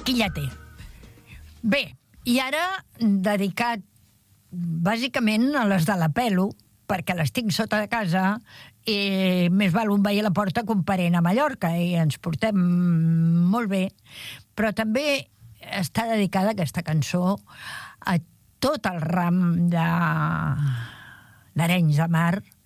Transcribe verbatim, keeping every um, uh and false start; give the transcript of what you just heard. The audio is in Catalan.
aquí ja té. Bé, i ara dedicat bàsicament a les de la pelo, perquè les tinc sota de casa i més val un veí a la porta que un parent a Mallorca i ens portem molt bé, però també està dedicada aquesta cançó a tot el ram de d'Arenys de Mar